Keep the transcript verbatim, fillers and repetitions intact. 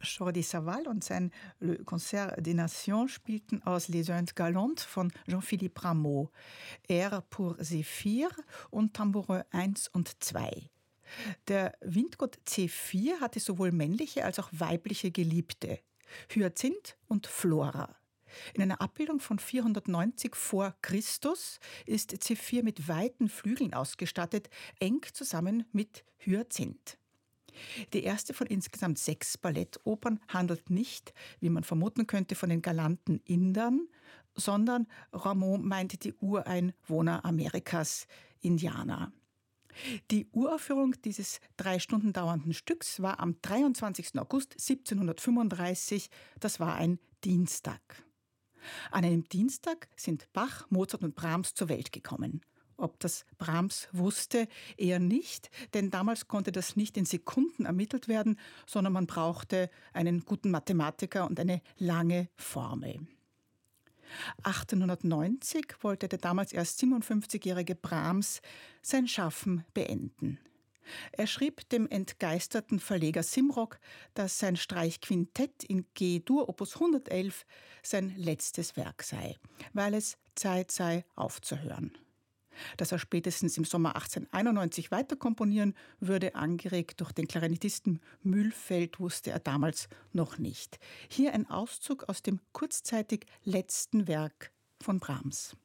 Jordi Savall und sein Le Concert des Nations spielten aus Les Indes Galantes von Jean-Philippe Rameau, Air pour Zéphyr und Tambourin eins und zwei. Der Windgott Zephyr hatte sowohl männliche als auch weibliche Geliebte, Hyazinth und Flora. In einer Abbildung von vierhundertneunzig vor Christus ist Zephyr mit weiten Flügeln ausgestattet, eng zusammen mit Hyazinth. Die erste von insgesamt sechs Ballettopern handelt nicht, wie man vermuten könnte, von den galanten Indern, sondern Rameau meinte die Ureinwohner Amerikas, Indianer. Die Uraufführung dieses drei Stunden dauernden Stücks war am dreiundzwanzigsten August siebzehnhundertfünfunddreißig, das war ein Dienstag. An einem Dienstag sind Bach, Mozart und Brahms zur Welt gekommen. Ob das Brahms wusste, eher nicht, denn damals konnte das nicht in Sekunden ermittelt werden, sondern man brauchte einen guten Mathematiker und eine lange Formel. achtzehnhundertneunzig wollte der damals erst siebenundfünfzigjährige Brahms sein Schaffen beenden. Er schrieb dem entgeisterten Verleger Simrock, dass sein Streichquintett in G-Dur Opus hundertelf sein letztes Werk sei, weil es Zeit sei, aufzuhören. Dass er spätestens im Sommer achtzehnhunderteinundneunzig weiter komponieren würde, angeregt durch den Klarinettisten Mühlfeld, wusste er damals noch nicht. Hier ein Auszug aus dem kurzzeitig letzten Werk von Brahms.